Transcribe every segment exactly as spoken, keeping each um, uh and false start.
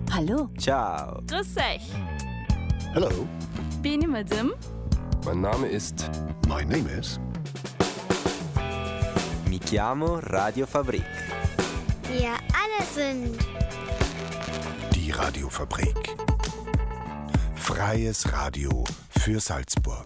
Hallo. Ciao. Grüß euch. Hello. Bin ich Madame? Mein Name ist... My name is... Mi chiamo Radio Fabrik. Wir alle sind... Die Radiofabrik. Freies Radio für Salzburg.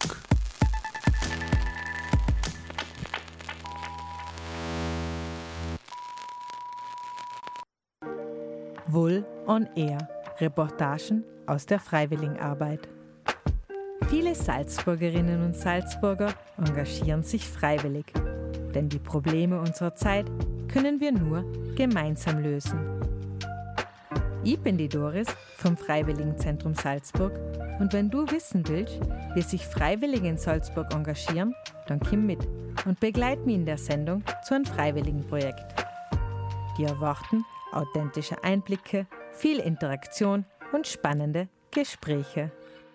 Wohl on Air. Reportagen aus der Freiwilligenarbeit. Viele Salzburgerinnen und Salzburger engagieren sich freiwillig. Denn die Probleme unserer Zeit können wir nur gemeinsam lösen. Ich bin die Doris vom Freiwilligenzentrum Salzburg und wenn du wissen willst, wie sich Freiwillige in Salzburg engagieren, dann komm mit und begleit mich in der Sendung zu einem Freiwilligenprojekt. Die erwarten authentische Einblicke, viel Interaktion und spannende Gespräche.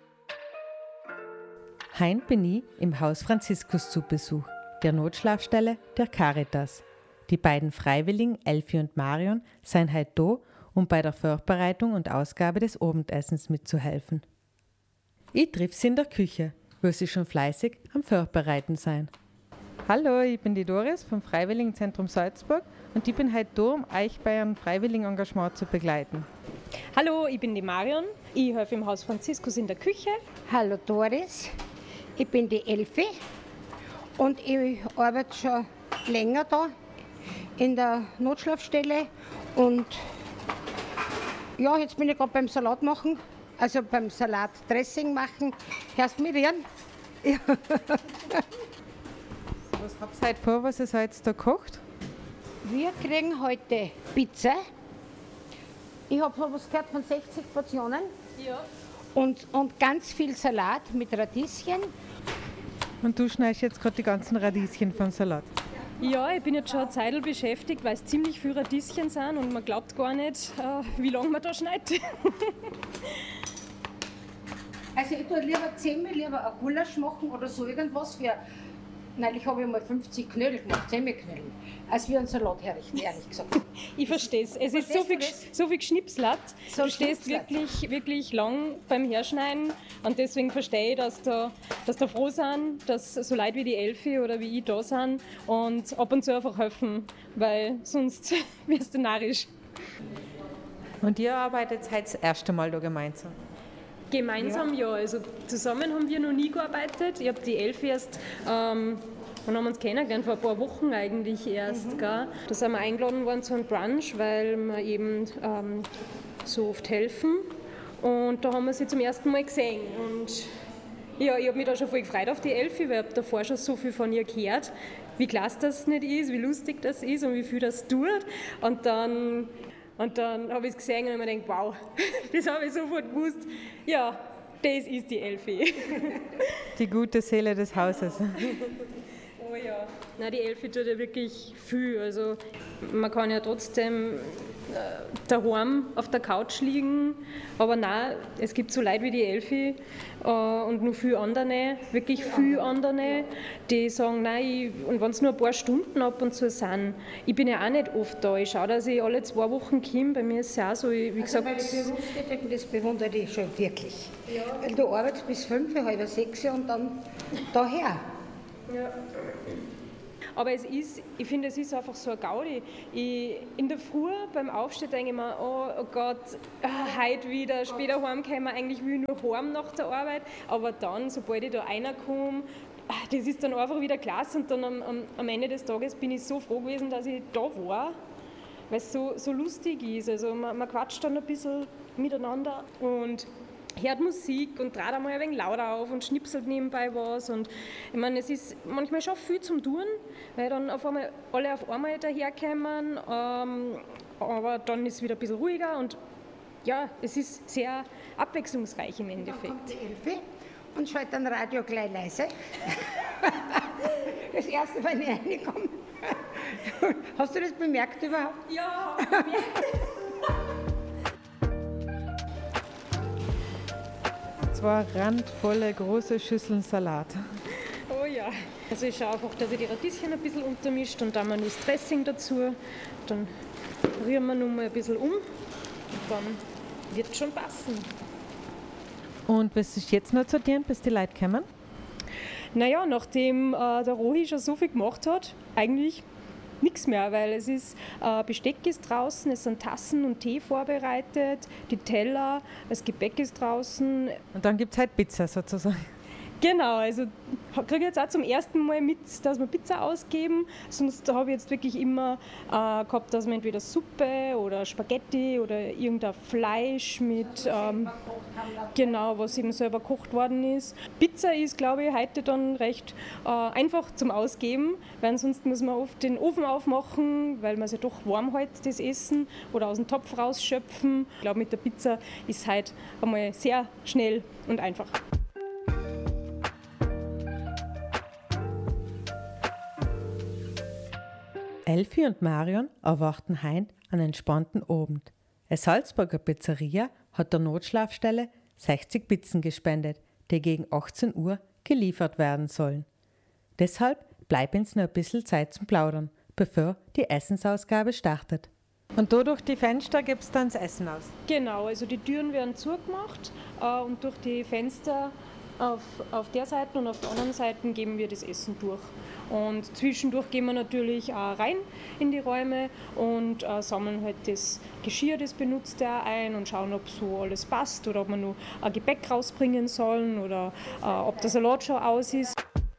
Heim bin ich im Haus Franziskus zu Besuch, der Notschlafstelle der Caritas. Die beiden Freiwilligen, Elfi und Marion, seien heute da, um bei der Vorbereitung und Ausgabe des Abendessens mitzuhelfen. Ich triff sie in der Küche, wo sie schon fleißig am Vorbereiten sein. Hallo, ich bin die Doris vom Freiwilligenzentrum Salzburg und ich bin heute da, um euch bei einem Freiwilligenengagement zu begleiten. Hallo, ich bin die Marion. Ich helfe im Haus Franziskus in der Küche. Hallo Doris, ich bin die Elfi und ich arbeite schon länger da in der Notschlafstelle und ja, jetzt bin ich gerade beim Salat machen, also beim Salatdressing machen. Hörst du mich reden? Ja. Was habt ihr heute vor, was ihr heute da kocht? Wir kriegen heute Pizza. Ich habe was gehört von sechzig Portionen. Ja. Und, und ganz viel Salat mit Radieschen. Und du schneidest jetzt gerade die ganzen Radieschen vom Salat. Ja, ich bin jetzt schon eine Zeit beschäftigt, weil es ziemlich viele Radieschen sind und man glaubt gar nicht, wie lange man da schneidet. Also ich tue lieber zehnmal lieber ein Gulasch machen oder so irgendwas für... Neulich habe ich mal fünfzig Knödel gemacht, zehn Knödel, als wir einen Salat herrichten, ehrlich gesagt. Ich verstehe es. Es ist so viel, so viel Geschnipslat. So du stehst wirklich, wirklich lang beim Herschneiden und deswegen verstehe ich, dass da, dass da froh sind, dass so Leute wie die Elfi oder wie ich da sind und ab und zu einfach helfen, weil sonst wirst du narrisch. Und ihr arbeitet heute das erste Mal da gemeinsam? Gemeinsam ja. ja, also zusammen haben wir noch nie gearbeitet. Ich habe die Elfi erst, ähm, wann haben wir uns kennengelernt? Vor ein paar Wochen eigentlich erst. Mhm. Gell? Da sind wir eingeladen worden zu einem Brunch, weil wir eben ähm, so oft helfen. Und da haben wir sie zum ersten Mal gesehen. Und ja, ich habe mich da schon voll gefreut auf die Elfi, weil ich habe davor schon so viel von ihr gehört, wie klasse das nicht ist, wie lustig das ist und wie viel das tut. Und dann... Und dann habe ich es gesehen und habe mir gedacht, wow, das habe ich sofort gewusst. Ja, das ist die Elfi. Die gute Seele des Hauses. Oh ja, nein, die Elfi tut ja wirklich viel. Also man kann ja trotzdem äh, daheim auf der Couch liegen, aber nein, es gibt so Leute wie die Elfi äh, und noch viele andere, wirklich viele andere, die sagen, nein, ich, und wenn es nur ein paar Stunden ab und zu sind, ich bin ja auch nicht oft da, ich schaue, dass ich alle zwei Wochen komme, bei mir ist es ja auch so, wie gesagt... Also meine Berufstätigen, das bewundere ich schon wirklich. Ja. Weil du arbeitest bis fünf, halb sechs und dann daher. Ja. Aber es ist, ich finde, es ist einfach so ein Gaudi. Ich, in der Früh beim Aufstehen denke ich mir, oh, oh Gott, ah, heute wieder, später heimkommen, eigentlich will ich nur heim nach der Arbeit. Aber dann, sobald ich da reinkomme, ah, das ist dann einfach wieder klasse. Und dann am, am, am Ende des Tages bin ich so froh gewesen, dass ich da war, weil es so, so lustig ist. Also man, man quatscht dann ein bisschen miteinander und hört Musik und dreht einmal ein wenig lauter auf und schnipselt nebenbei was. Und ich meine, es ist manchmal schon viel zum Tun, weil dann auf einmal alle auf einmal daherkommen, ähm, aber dann ist es wieder ein bisschen ruhiger und ja, es ist sehr abwechslungsreich im Endeffekt. Dann kommt die Elfi und schaltet dann Radio gleich leise. Das erste, wenn ich reinkomme. Hast du das bemerkt überhaupt? Ja, bemerkt. Zwei randvolle große Schüsseln Salat. Oh ja. Also ich schaue einfach, dass ich die Radieschen ein bisschen untermischt und dann mal das Dressing dazu. Dann rühren wir noch mal ein bisschen um. Und dann wird schon passen. Und was ist jetzt noch zu tun, bis die Leute kommen? Naja, nachdem äh, der Rohi schon so viel gemacht hat, eigentlich nichts mehr, weil es ist, äh, Besteck ist draußen, es sind Tassen und Tee vorbereitet, die Teller, das Gebäck ist draußen. Und dann gibt es halt Pizza sozusagen. Genau, also kriege ich jetzt auch zum ersten Mal mit, dass wir Pizza ausgeben. Sonst habe ich jetzt wirklich immer äh, gehabt, dass wir entweder Suppe oder Spaghetti oder irgendein Fleisch mit, ähm, genau, was eben selber gekocht worden ist. Pizza ist, glaube ich, heute dann recht äh, einfach zum Ausgeben, weil sonst muss man oft den Ofen aufmachen, weil man es ja doch warm hält, das Essen, oder aus dem Topf rausschöpfen. Ich glaube, mit der Pizza ist es heute einmal sehr schnell und einfach. Elfi und Marion erwarten heint einen entspannten Abend. Eine Salzburger Pizzeria hat der Notschlafstelle sechzig Pizzen gespendet, die gegen achtzehn Uhr geliefert werden sollen. Deshalb bleibt uns noch ein bisschen Zeit zum Plaudern, bevor die Essensausgabe startet. Und da durch die Fenster gibt es dann das Essen aus? Genau, also die Türen werden zugemacht äh, und durch die Fenster auf, auf der Seite und auf der anderen Seite geben wir das Essen durch. Und zwischendurch gehen wir natürlich auch rein in die Räume und äh, sammeln halt das Geschirr, das Benutzte auch ein und schauen, ob so alles passt oder ob wir noch ein Gebäck rausbringen sollen oder äh, ob der Salat schon aus ist.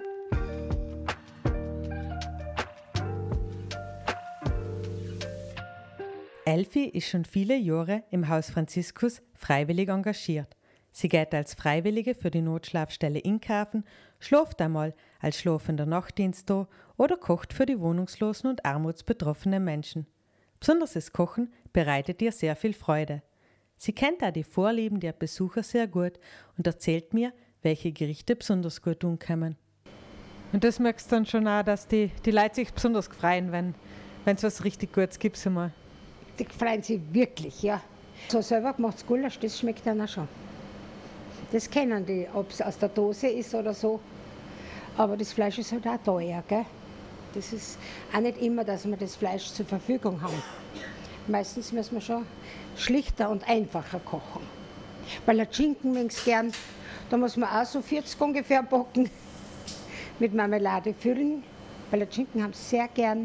Elfi ist schon viele Jahre im Haus Franziskus freiwillig engagiert. Sie geht als Freiwillige für die Notschlafstelle Inkafen, schläft einmal als schlafender Nachtdienst da oder kocht für die wohnungslosen und armutsbetroffenen Menschen. Besonders das Kochen bereitet ihr sehr viel Freude. Sie kennt auch die Vorlieben der Besucher sehr gut und erzählt mir, welche Gerichte besonders gut tun können. Und das merkst du dann schon auch, dass die, die Leute sich besonders freuen, wenn es was richtig Gutes gibt. Einmal. Die freuen sich wirklich, ja. So selber gemachtes Gulasch, das schmeckt dann auch schon. Das kennen die, ob es aus der Dose ist oder so. Aber das Fleisch ist halt auch teuer, gell? Das ist auch nicht immer, dass wir das Fleisch zur Verfügung haben. Meistens müssen wir schon schlichter und einfacher kochen. Weil der Schinken wenigstens gern, da muss man auch so vierzig ungefähr backen, mit Marmelade füllen. Weil der Schinken haben sehr gern.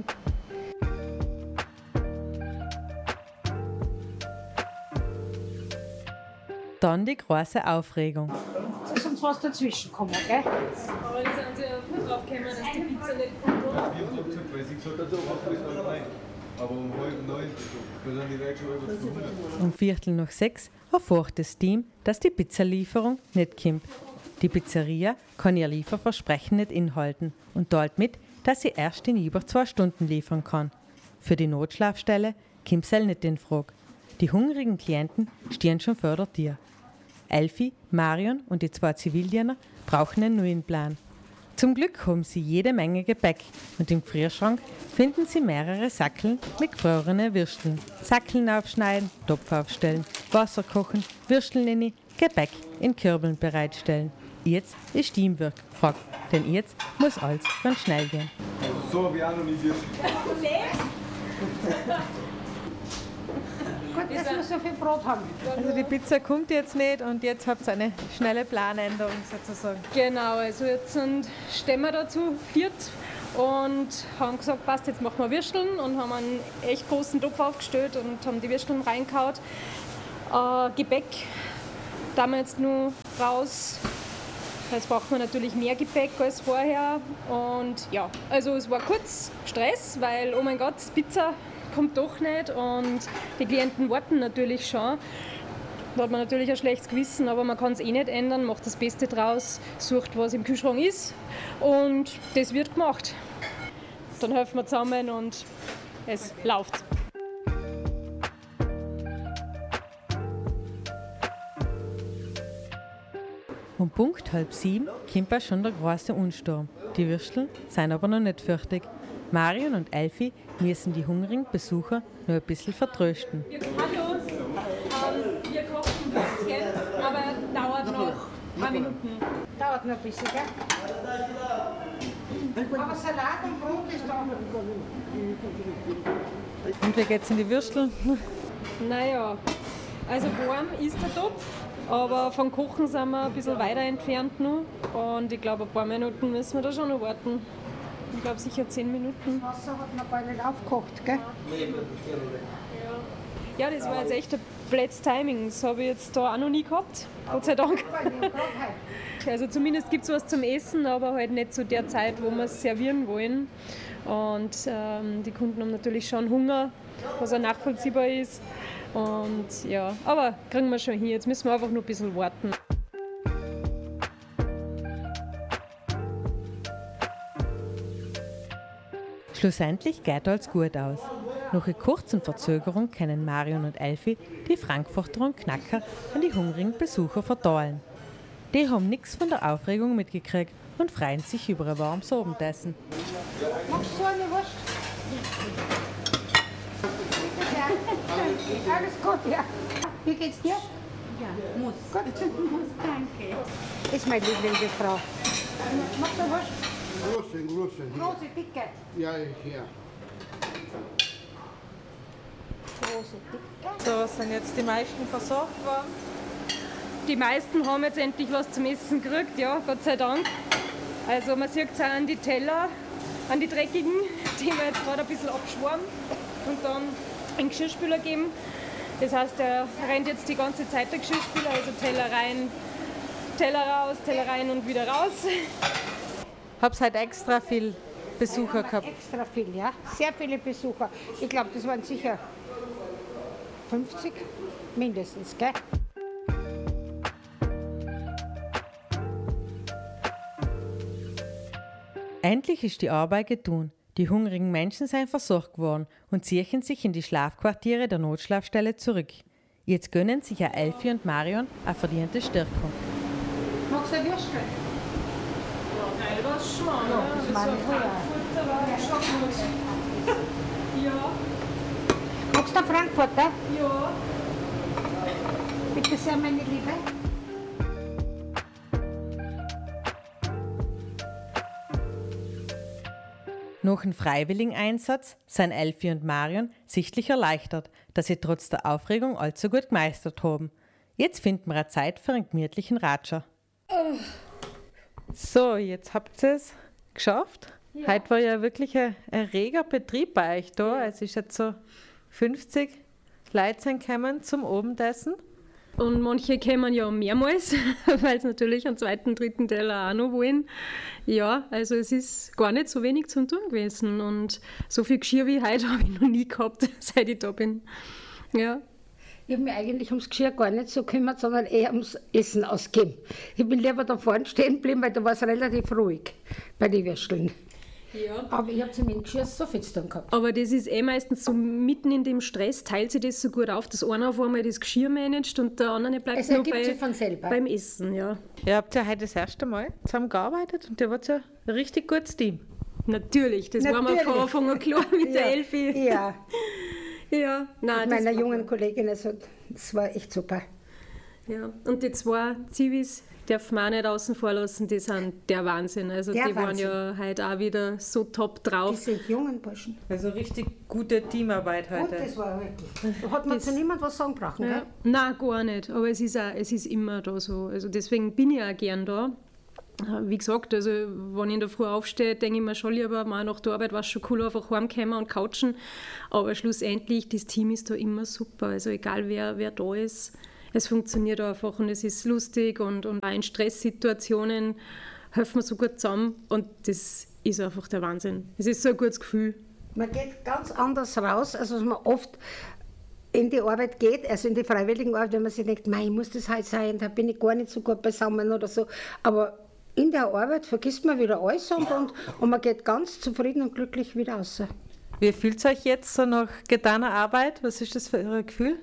Dann die große Aufregung. Da ist uns was dazwischen gekommen, gell? Aber da sind sie ja früh drauf gekommen, dass die Pizza nicht kommt, oder? Ich hab's abgesagt, weil sie gesagt hat, so macht bis halb neun. Aber um halb neun, da sind die Leute schon über zu hundert. Um Viertel nach sechs erfährt das Team, dass die Pizzalieferung nicht kommt. Die Pizzeria kann ihr Lieferversprechen nicht einhalten und teilt mit, dass sie erst in über zwei Stunden liefern kann. Für die Notschlafstelle kommt es nicht in Frage. Die hungrigen Klienten stehen schon vor der Tür. Elfi, Marion und die zwei Zivildiener brauchen einen neuen Plan. Zum Glück haben sie jede Menge Gebäck und im Gefrierschrank finden sie mehrere Sackeln mit gefrorenen Würsteln. Sackeln aufschneiden, Topf aufstellen, Wasser kochen, Würsteln in Gebäck in Kürbeln bereitstellen. Jetzt ist Teamwork gefragt, denn jetzt muss alles ganz schnell gehen. So habe ich auch noch nie Würstel. Gut, dass wir so viel Brot haben. Also die Pizza kommt jetzt nicht und jetzt habt ihr eine schnelle Planänderung sozusagen. Genau, also jetzt sind, stehen wir dazu viert und haben gesagt, passt, jetzt machen wir Würsteln und haben einen echt großen Topf aufgestellt und haben die Würsteln reingehauen. Äh, Gebäck da wir jetzt nur raus. Jetzt braucht man natürlich mehr Gepäck als vorher. Und ja, also es war kurz Stress, weil, oh mein Gott, Pizza kommt doch nicht und die Klienten warten natürlich schon. Da hat man natürlich ein schlechtes Gewissen, aber man kann es eh nicht ändern, macht das Beste draus, sucht, was im Kühlschrank ist und das wird gemacht. Dann helfen wir zusammen und es läuft. Um Punkt halb sieben kommt auch schon der große Unsturm. Die Würstel sind aber noch nicht fertig. Marion und Elfi müssen die hungrigen Besucher nur ein bisschen vertrösten. Hallo, ähm, wir kochen Würstchen, aber dauert noch ein paar Minuten. Dauert noch ein bisschen, gell? Aber Salat und Brot ist da. Und wie geht's in die Würstel? Naja, Also warm ist der Topf, aber vom Kochen sind wir ein bisschen weiter entfernt noch. Und ich glaube, ein paar Minuten müssen wir da schon noch warten. Ich glaube sicher zehn Minuten. Das Wasser hat man gar nicht aufgekocht, gell? Ja, das war jetzt echt ein blödes Timing. Das habe ich jetzt da auch noch nie gehabt. Gott sei Dank. Also zumindest gibt es was zum Essen, aber halt nicht zu der Zeit, wo wir es servieren wollen. Und ähm, die Kunden haben natürlich schon Hunger, was auch nachvollziehbar ist. Und ja, aber kriegen wir schon hin. Jetzt müssen wir einfach nur ein bisschen warten. Schlussendlich geht alles gut aus. Nach einer kurzen Verzögerung können Marion und Elfi die Frankfurter und Knacker an die hungrigen Besucher verteilen. Die haben nichts von der Aufregung mitgekriegt und freuen sich über ein warmes Abendessen. Magst du so eine Wurst? Alles gut, ja. Wie geht's dir? Ja, muss. Gut. Muss, danke. Das ist meine Lieblingsfrau. Magst du eine Wurst? Große, große. Große, dicke. Ja, ja. Große, dicke. Da sind jetzt die meisten versorgt worden. Die meisten haben jetzt endlich was zum Essen gekriegt, ja, Gott sei Dank. Also man sieht es auch an die Teller, an die dreckigen, die wir jetzt gerade ein bisschen abschwarmen und dann einen Geschirrspüler geben. Das heißt, er rennt jetzt die ganze Zeit der Geschirrspüler, also Teller rein, Teller raus, Teller rein und wieder raus. Hab's halt extra viel Besucher gehabt. Extra viel, ja. Sehr viele Besucher. Ich glaube, das waren sicher fünfzig mindestens, gell? Endlich ist die Arbeit getan. Die hungrigen Menschen sind versorgt worden und ziehen sich in die Schlafquartiere der Notschlafstelle zurück. Jetzt gönnen sich ja Elfi und Marion eine verdiente Stärkung. Magst du ein Würstchen? Nein, was schon. Ja, das meine ich wohl. Ja, Magst du einen Frankfurter? ja. Bitte sehr, meine Liebe. Nach dem Freiwilligeneinsatz sind Elfi und Marion sichtlich erleichtert, dass sie trotz der Aufregung allzu gut gemeistert haben. Jetzt finden wir eine Zeit für einen gemütlichen Ratscher. So, jetzt habt ihr es geschafft. Ja. Heute war ja wirklich ein, ein reger Betrieb bei euch da. Es ist jetzt so fünfzig Leute sind gekommen zum Abendessen. Und manche kommen ja mehrmals, weil sie natürlich einen zweiten, dritten Teller auch noch wollen. Ja, also es ist gar nicht so wenig zum tun gewesen. Und so viel Geschirr wie heute habe ich noch nie gehabt, seit ich da bin. Ja. Ich habe mich eigentlich ums Geschirr gar nicht so gekümmert, sondern eher ums Essen ausgeben. Ich bin lieber da vorne stehen geblieben, weil da war es relativ ruhig bei den Würsteln. Ja. Aber ich habe zu meinem Geschirr so viel zu tun gehabt. Aber das ist eh meistens so mitten in dem Stress, teilt sich das so gut auf, dass einer auf einmal das Geschirr managt und der andere bleibt Es nur ergibt bei, sich von selber. beim Essen. Ja. Ihr habt ja heute das erste Mal zusammengearbeitet und ihr wart ja ein richtig gutes Team. Natürlich, das war mir von Anfang an klar mit der Elfi. Ja, Ja, nein, mit das meiner war jungen Kollegin, also das war echt super. Ja. Und die zwei Zivis darf man auch nicht außen vor lassen, die sind der Wahnsinn. Also Der die waren Wahnsinn. ja heute auch wieder so top drauf. Diese jungen Burschen. Also richtig gute Teamarbeit Und heute. das war wirklich. Da hat man zu niemand was sagen brauchen, Ja. gell? Nein, gar nicht. Aber es ist, auch, es ist immer da so. Also deswegen bin ich auch gern da. Wie gesagt, also wenn ich in der Früh aufstehe, denke ich mir schon lieber, mal nach der Arbeit war es schon cool, einfach heimkommen und couchen. Aber schlussendlich, das Team ist da immer super. Also egal wer, wer da ist, es funktioniert einfach und es ist lustig und, und auch in Stresssituationen helfen wir so gut zusammen und das ist einfach der Wahnsinn. Es ist so ein gutes Gefühl. Man geht ganz anders raus, als was man oft in die Arbeit geht, also in die freiwilligen Arbeit, wenn man sich denkt, mei, muss das heute sein, da bin ich gar nicht so gut beisammen oder so. Aber in der Arbeit vergisst man wieder alles und, und, und man geht ganz zufrieden und glücklich wieder raus. Wie fühlt es euch jetzt so nach getaner Arbeit? Was ist das für ein Gefühl?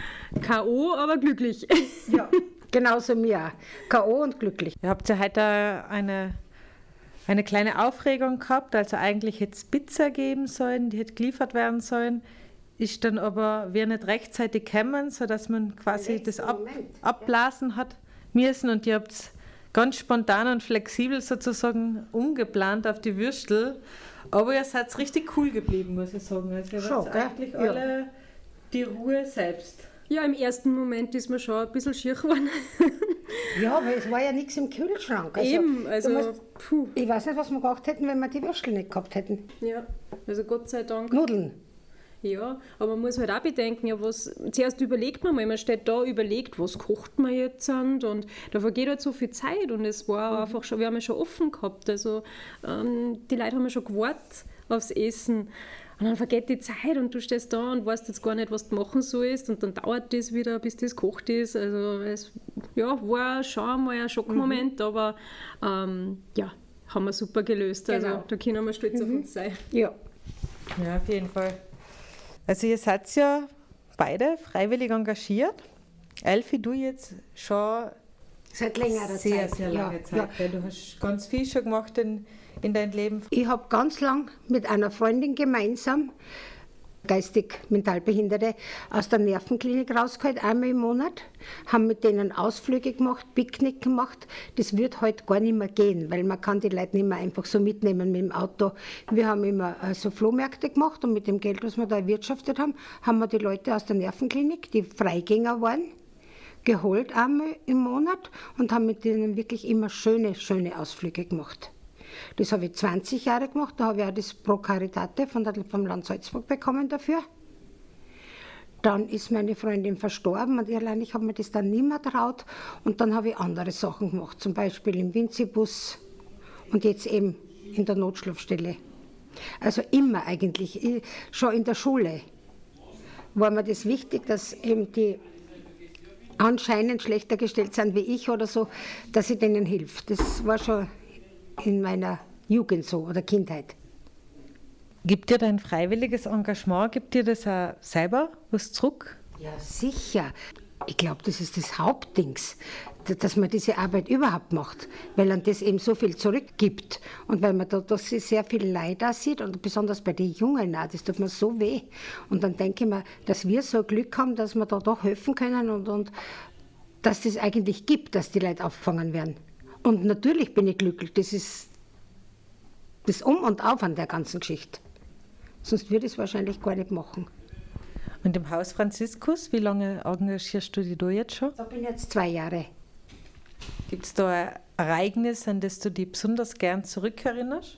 K O, aber glücklich. Ja, genauso mir auch. K O und glücklich. Ihr habt ja heute eine, eine kleine Aufregung gehabt, also eigentlich hätte es Pizza geben sollen, die hätte geliefert werden sollen, ist dann aber wir nicht rechtzeitig gekommen, sodass man quasi das ab, abblasen hat müssen und ihr habt ganz spontan und flexibel sozusagen umgeplant auf die Würstel. Aber ihr seid richtig cool geblieben, muss ich sagen. Also ihr Schon, wart gell? eigentlich Ja. alle die Ruhe selbst. Ja, im ersten Moment ist mir schon ein bisschen schier geworden. Ja, weil es war ja nichts im Kühlschrank. Also, Eben, also, du musst, puh. ich weiß nicht, was wir gemacht hätten, wenn wir die Würstel nicht gehabt hätten. Ja, also Gott sei Dank. Nudeln. Ja, aber man muss halt auch bedenken, ja, was, zuerst überlegt man mal, man steht da, überlegt, was kocht man jetzt und, und da vergeht halt so viel Zeit und es war mhm. einfach schon, wir haben ja schon offen gehabt, also ähm, die Leute haben ja schon gewartet aufs Essen und dann vergeht die Zeit und du stehst da und weißt jetzt gar nicht, was du machen sollst und dann dauert das wieder, bis das gekocht ist, also es ja, war schon einmal ein Schockmoment, mhm. aber ähm, ja, haben wir super gelöst, also Genau. da können wir stolz mhm. auf uns sein. Ja. Ja, auf jeden Fall. Also ihr seid ja beide freiwillig engagiert. Elfi, du jetzt schon Seit längerer sehr, Zeit. sehr lange ja, Zeit. ja. Weil du hast ganz viel schon gemacht in, in deinem Leben. Ich habe ganz lang mit einer Freundin gemeinsam geistig-mental Behinderte aus der Nervenklinik rausgeholt, einmal im Monat, haben mit denen Ausflüge gemacht, Picknick gemacht. Das wird heute gar nicht mehr gehen, weil man kann die Leute nicht mehr einfach so mitnehmen mit dem Auto. Wir haben immer äh, so Flohmärkte gemacht und mit dem Geld, was wir da erwirtschaftet haben, haben wir die Leute aus der Nervenklinik, die Freigänger waren, geholt einmal im Monat und haben mit denen wirklich immer schöne, schöne Ausflüge gemacht. Das habe ich zwanzig Jahre gemacht, da habe ich auch das Pro Caritate von der, vom Land Salzburg bekommen dafür. Dann ist meine Freundin verstorben und ich allein, ich habe mir das dann nicht mehr traut. Und dann habe ich andere Sachen gemacht, zum Beispiel im Winzibus und jetzt eben in der Notschlafstelle. Also immer eigentlich, ich, schon in der Schule war mir das wichtig, dass eben die anscheinend schlechter gestellt sind wie ich oder so, dass ich denen hilft. Das war schon in meiner Jugend so oder Kindheit. Gibt dir dein freiwilliges Engagement, gibt dir das auch selber was zurück? Ja, sicher. Ich glaube, das ist das Hauptdings, dass man diese Arbeit überhaupt macht, weil man das eben so viel zurückgibt und weil man da dass sie sehr viel Leid auch sieht und besonders bei den Jungen auch, das tut mir so weh. Und dann denke ich mir, dass wir so Glück haben, dass wir da doch helfen können und, und dass das eigentlich gibt, dass die Leute aufgefangen werden. Und natürlich bin ich glücklich, das ist das Um und Auf an der ganzen Geschichte. Sonst würde ich es wahrscheinlich gar nicht machen. Und im Haus Franziskus, wie lange engagierst du dich da jetzt schon? Da bin ich jetzt zwei Jahre. Gibt es da ein Ereignis, an das du dich besonders gern zurückerinnerst?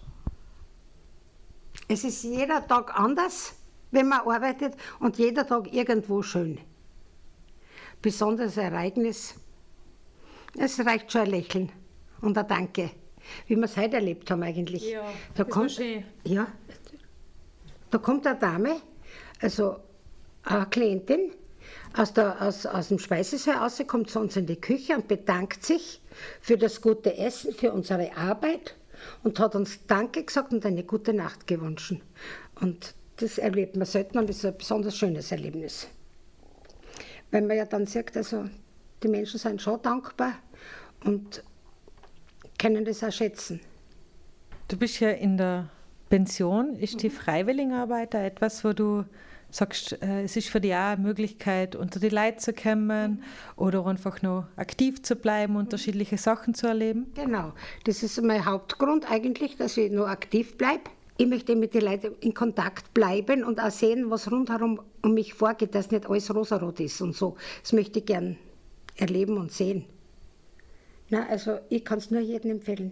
Es ist jeder Tag anders, wenn man arbeitet und jeder Tag irgendwo schön. Besonderes Ereignis, es reicht schon ein Lächeln und ein Danke, wie wir es heute erlebt haben eigentlich. Ja, da das kommt, war schön. Ja, da kommt eine Dame, also eine Klientin, aus, der, aus, aus dem Speisesaal raus, kommt zu uns in die Küche und bedankt sich für das gute Essen, für unsere Arbeit und hat uns Danke gesagt und eine gute Nacht gewünscht. Und das erlebt man selten und das ist ein besonders schönes Erlebnis. Weil man ja dann sagt, also die Menschen sind schon dankbar und können das auch schätzen. Du bist ja in der Pension. Ist die Freiwilligenarbeit da etwas, wo du sagst, äh, es ist für dich auch eine Möglichkeit, unter die Leute zu kommen oder einfach noch aktiv zu bleiben, unterschiedliche Sachen zu erleben? Genau, das ist mein Hauptgrund eigentlich, dass ich noch aktiv bleibe. Ich möchte mit den Leuten in Kontakt bleiben und auch sehen, was rundherum um mich vorgeht, dass nicht alles rosarot ist und so. Das möchte ich gern erleben und sehen. Na, also ich kann es nur jedem empfehlen.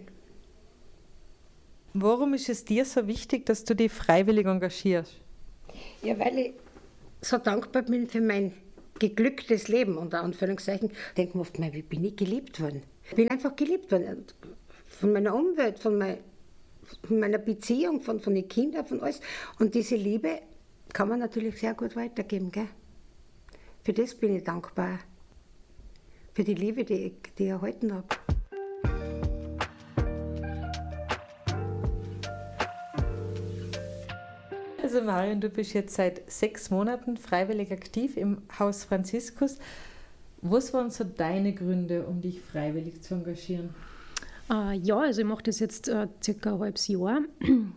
Warum ist es dir so wichtig, dass du dich freiwillig engagierst? Ja, weil ich so dankbar bin für mein geglücktes Leben, unter Anführungszeichen. Ich denke mir oft, wie bin ich geliebt worden? Ich bin einfach geliebt worden. Von meiner Umwelt, von, mein, von meiner Beziehung, von, von den Kindern, von alles. Und diese Liebe kann man natürlich sehr gut weitergeben. Gell? Für das bin ich dankbar. Für die Liebe, die ich, die ich erhalten habe. Also Marion, du bist jetzt seit sechs Monaten freiwillig aktiv im Haus Franziskus. Was waren so deine Gründe, um dich freiwillig zu engagieren? Äh, ja, also ich mache das jetzt äh, circa ein halbes Jahr.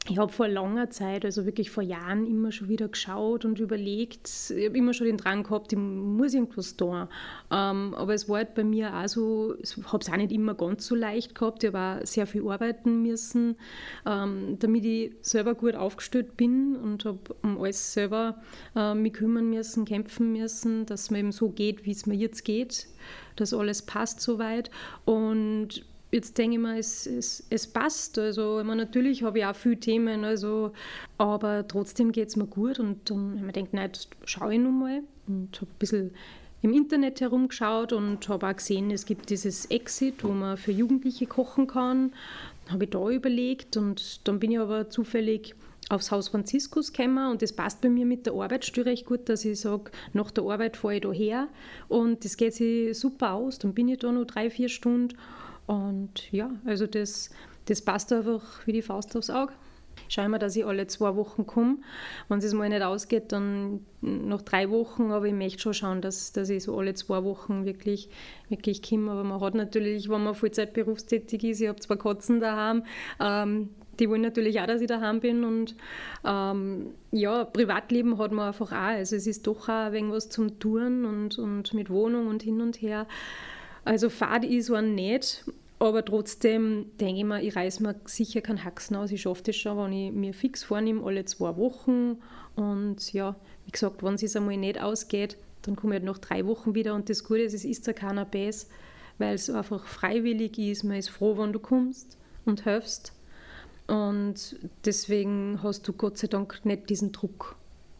Ich habe vor langer Zeit, also wirklich vor Jahren, immer schon wieder geschaut und überlegt. Ich habe immer schon den Drang gehabt, ich muss irgendwas tun. Ähm, aber es war halt bei mir auch so, ich habe es auch nicht immer ganz so leicht gehabt. Ich habe auch sehr viel arbeiten müssen, ähm, damit ich selber gut aufgestellt bin und habe um alles selber äh, mich kümmern müssen, kämpfen müssen, dass es mir eben so geht, wie es mir jetzt geht, dass alles passt soweit. Und jetzt denke ich mir, es, es, es passt. Also, ich meine, natürlich habe ich auch viele Themen, also, aber trotzdem geht es mir gut. Und dann habe ich mir gedacht, nein, jetzt schaue ich noch mal. Und habe ein bisschen im Internet herumgeschaut und habe auch gesehen, es gibt dieses Exit, wo man für Jugendliche kochen kann. Dann habe ich da überlegt und dann bin ich aber zufällig aufs Haus Franziskus gekommen und das passt bei mir mit der Arbeitsstelle recht gut, dass ich sage, nach der Arbeit fahre ich da her und das geht sich super aus. Dann bin ich da noch drei, vier Stunden. Und ja, also das, das passt einfach wie die Faust aufs Auge. Ich schaue immer, dass ich alle zwei Wochen komme. Wenn es mal nicht ausgeht, dann nach drei Wochen, aber ich möchte schon schauen, dass, dass ich so alle zwei Wochen wirklich, wirklich komme. Aber man hat natürlich, wenn man Vollzeit berufstätig ist, ich habe zwei Katzen daheim, ähm, die wollen natürlich auch, dass ich daheim bin. Und ähm, ja, Privatleben hat man einfach auch. Also es ist doch auch ein wenig was zum Touren und, und mit Wohnung und hin und her. Also Fahrt ist zwar nicht, aber trotzdem denke ich mir, ich reiße mir sicher keinen Haxen aus. Ich schaffe das schon, wenn ich mir fix vornehme, alle zwei Wochen. Und ja, wie gesagt, wenn es sich einmal nicht ausgeht, dann komme ich halt nach drei Wochen wieder. Und das Gute ist, es ist ja keiner Bess, weil es einfach freiwillig ist. Man ist froh, wenn du kommst und hilfst. Und deswegen hast du Gott sei Dank nicht diesen Druck.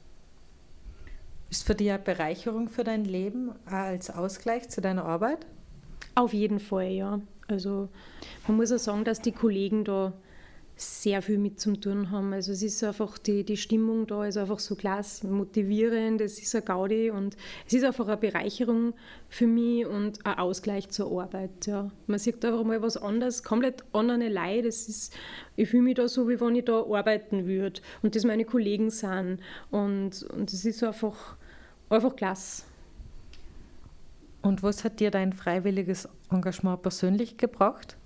Ist für dich eine Bereicherung für dein Leben, auch als Ausgleich zu deiner Arbeit? Auf jeden Fall, ja. Also man muss auch sagen, dass die Kollegen da sehr viel mit zum tun haben. Also es ist einfach, die, die Stimmung da ist einfach so klasse, motivierend, es ist eine Gaudi und es ist einfach eine Bereicherung für mich und ein Ausgleich zur Arbeit. Ja. Man sieht einfach mal was anderes, komplett andere Leute. Das ist, ich fühle mich da so, wie wenn ich da arbeiten würde und das meine Kollegen sind. Und, und das ist einfach, einfach klasse. Und was hat dir dein freiwilliges Engagement persönlich gebracht?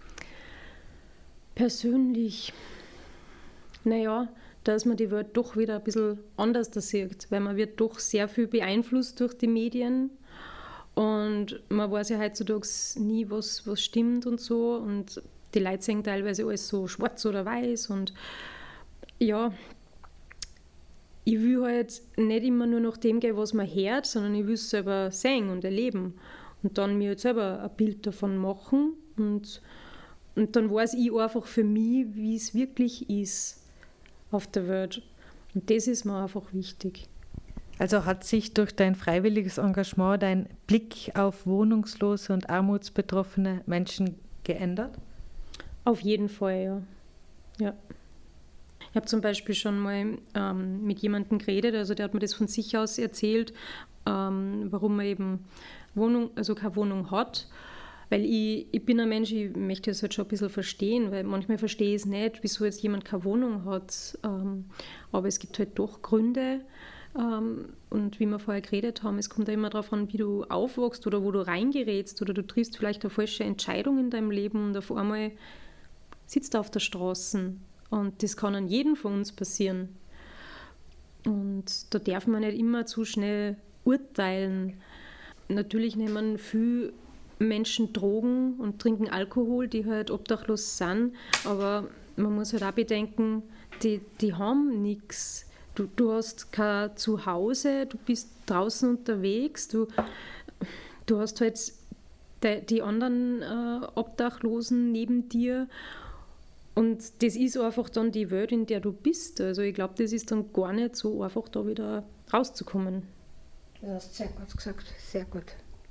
Persönlich, naja, dass man die Welt doch wieder ein bisschen anders sieht, weil man wird doch sehr viel beeinflusst durch die Medien und man weiß ja heutzutage nie, was, was stimmt und so und die Leute sehen teilweise alles so schwarz oder weiß und ja, ich will halt nicht immer nur nach dem gehen, was man hört, sondern ich will es selber sehen und erleben und dann mir halt selber ein Bild davon machen und, und dann weiß ich einfach für mich, wie es wirklich ist auf der Welt. Und das ist mir einfach wichtig. Also hat sich durch dein freiwilliges Engagement dein Blick auf wohnungslose und armutsbetroffene Menschen geändert? Auf jeden Fall, ja. ja. Ich habe zum Beispiel schon mal ähm, mit jemandem geredet, also der hat mir das von sich aus erzählt, ähm, warum man eben Wohnung, also keine Wohnung hat. Weil ich, ich bin ein Mensch, ich möchte das halt schon ein bisschen verstehen, weil manchmal verstehe ich es nicht, wieso jetzt jemand keine Wohnung hat. Ähm, aber es gibt halt doch Gründe. Ähm, und wie wir vorher geredet haben, es kommt ja immer darauf an, wie du aufwachst oder wo du reingerätst oder du triffst vielleicht eine falsche Entscheidung in deinem Leben und auf einmal sitzt du auf der Straße. Und das kann an jedem von uns passieren. Und da darf man nicht immer zu schnell urteilen. Natürlich nehmen viele Menschen Drogen und trinken Alkohol, die halt obdachlos sind. Aber man muss halt auch bedenken, die, die haben nichts. Du, du hast kein Zuhause, du bist draußen unterwegs, du, du hast halt die, die anderen äh, Obdachlosen neben dir. Und das ist einfach dann die Welt, in der du bist. Also ich glaube, das ist dann gar nicht so einfach, da wieder rauszukommen. Du hast sehr gut gesagt, sehr gut.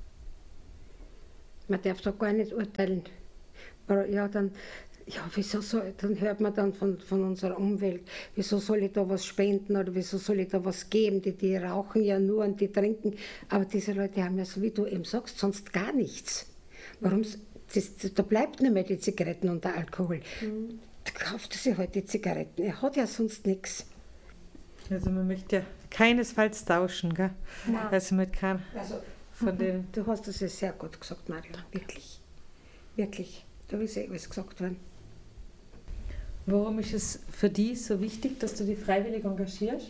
Man darf da gar nicht urteilen. Aber ja, dann, ja, wieso soll, dann hört man dann von, von unserer Umwelt, wieso soll ich da was spenden oder wieso soll ich da was geben? Die, die rauchen ja nur und die trinken. Aber diese Leute haben ja, so wie du eben sagst, sonst gar nichts. Warum? Das, da bleibt nicht mehr die Zigaretten und der Alkohol. Mhm. Da kauft er sich halt die Zigaretten. Er hat ja sonst nichts. Also man möchte ja keinesfalls tauschen, gell? Nein. Also mit keinem also, von den... Du hast das ja sehr gut gesagt, Maria. Wirklich. Wirklich. Da ist ja alles gesagt worden. Warum ist es für dich so wichtig, dass du dich freiwillig engagierst?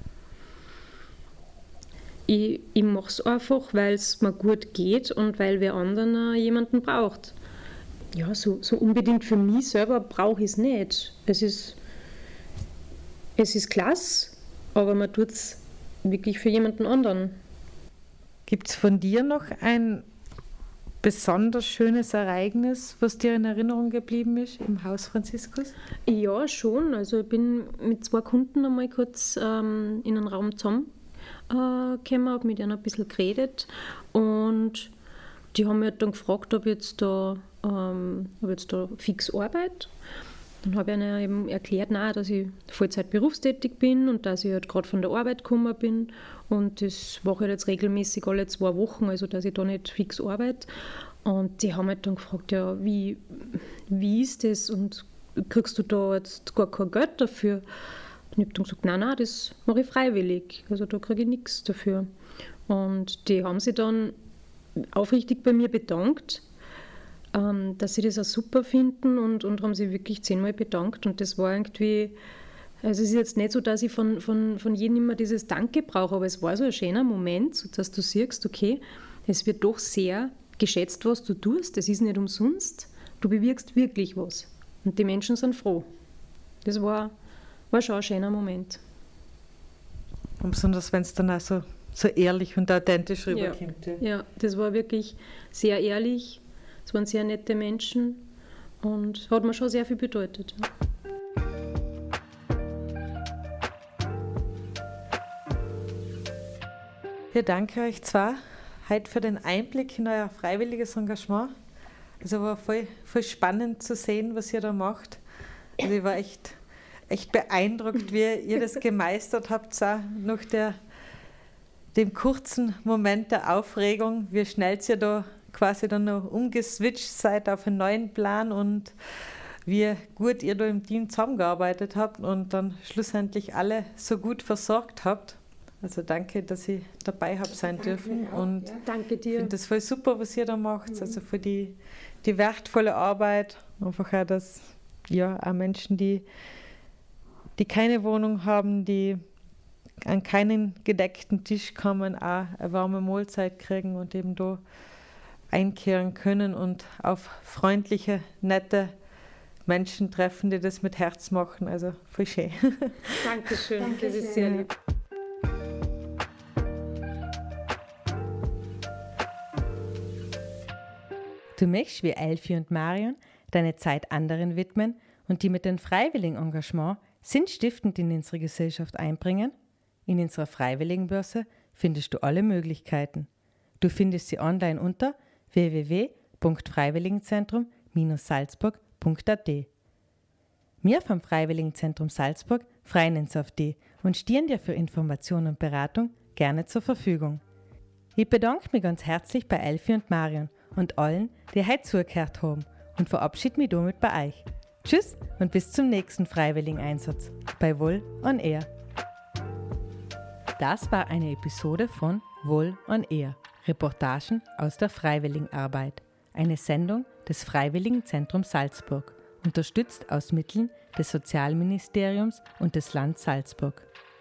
Ich, ich mache es einfach, weil es mir gut geht und weil wer anderen jemanden braucht. Ja, so, so unbedingt für mich selber brauche ich es nicht. Es ist, es ist klasse, aber man tut es wirklich für jemanden anderen. Gibt es von dir noch ein besonders schönes Ereignis, was dir in Erinnerung geblieben ist im Haus Franziskus? Ja, schon. Also ich bin mit zwei Kunden einmal kurz ähm, in einen Raum zusammengekommen, äh, habe mit ihnen ein bisschen geredet und die haben mich dann gefragt, ob ich jetzt da, ähm, ob ich jetzt da fix arbeite. Dann habe ich ihnen eben erklärt, nein, dass ich Vollzeit berufstätig bin und dass ich halt gerade von der Arbeit gekommen bin. Und das mache ich jetzt regelmäßig alle zwei Wochen, also dass ich da nicht fix arbeite. Und die haben halt dann gefragt, ja, wie, wie ist das und kriegst du da jetzt gar kein Geld dafür? Und ich habe dann gesagt, nein, nein, das mache ich freiwillig, also da kriege ich nichts dafür. Und die haben sich dann aufrichtig bei mir bedankt, ähm, dass sie das auch super finden und, und haben sich wirklich zehnmal bedankt. Und das war irgendwie, also es ist jetzt nicht so, dass ich von, von, von jedem immer dieses Danke brauche, aber es war so ein schöner Moment, so dass du siehst, okay, es wird doch sehr geschätzt, was du tust, es ist nicht umsonst, du bewirkst wirklich was. Und die Menschen sind froh. Das war, war schon ein schöner Moment. Und besonders, wenn es dann auch so, so ehrlich und authentisch rüberkommt. Ja. ja, das war wirklich sehr ehrlich, es waren sehr nette Menschen und hat mir schon sehr viel bedeutet. Ja, danke euch zwei heute für den Einblick in euer freiwilliges Engagement. Es war voll, voll spannend zu sehen, was ihr da macht. Also ich war echt, echt beeindruckt, wie ihr das gemeistert habt, auch nach der, dem kurzen Moment der Aufregung, wie schnell ihr da quasi dann noch umgeswitcht seid auf einen neuen Plan und wie gut ihr da im Team zusammengearbeitet habt und dann schlussendlich alle so gut versorgt habt. Also danke, dass ich dabei habe sein dürfen und danke dir. Ich finde das voll super, was ihr da macht, also für die, die wertvolle Arbeit, einfach auch, dass ja, auch Menschen, die, die keine Wohnung haben, die an keinen gedeckten Tisch kommen, auch eine warme Mahlzeit kriegen und eben da einkehren können und auf freundliche, nette Menschen treffen, die das mit Herz machen. Also voll schön. Dankeschön, Danke das ist sehr lieb. Du möchtest wie Elfi und Marion deine Zeit anderen widmen und die mit dem freiwilligen Engagement sinnstiftend in unsere Gesellschaft einbringen? In unserer Freiwilligenbörse findest du alle Möglichkeiten. Du findest sie online unter w w w punkt freiwilligenzentrum salzburg punkt a t. Wir vom Freiwilligenzentrum Salzburg freuen uns auf dich und stehen dir für Information und Beratung gerne zur Verfügung. Ich bedanke mich ganz herzlich bei Elfi und Marion und allen, die heute zugehört haben und verabschiede mich damit bei euch. Tschüss und bis zum nächsten freiwilligen Einsatz bei Wohl on Air. Das war eine Episode von Wohl on Air, Reportagen aus der Freiwilligenarbeit, eine Sendung des Freiwilligenzentrums Salzburg, unterstützt aus Mitteln des Sozialministeriums und des Landes Salzburg.